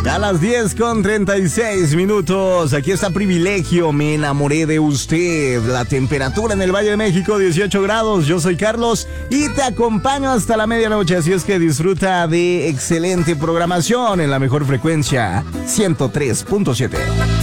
A las 10:36. Aquí está Privilegio, me enamoré de usted. La temperatura en el Valle de México, 18 grados. Yo soy Carlos y te acompaño hasta la medianoche. Así es que disfruta de excelente programación en la mejor frecuencia, 103.7.